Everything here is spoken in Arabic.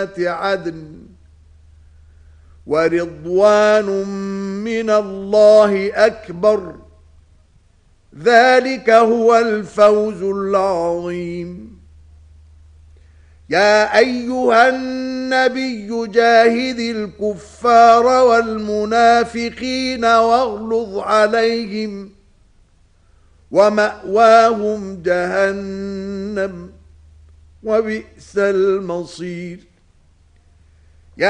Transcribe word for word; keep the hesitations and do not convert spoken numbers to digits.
جنات عدن ورضوان من الله أكبر ذلك هو الفوز العظيم يا أيها النبي جاهد الكفار والمنافقين واغلظ عليهم ومأواهم جهنم وبئس المصير